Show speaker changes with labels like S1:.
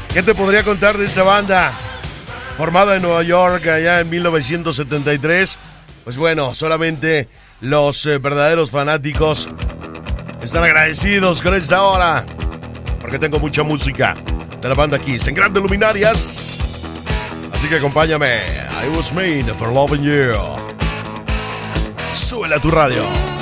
S1: ¿Qué te podría contar de esa banda? Formada en Nueva York allá en 1973. Pues bueno, solamente los verdaderos fanáticos están agradecidos con esta hora, porque tengo mucha música de la banda Kiss en Grandes Luminarias. Así que acompáñame. I was made for loving you. Súbele a tu radio.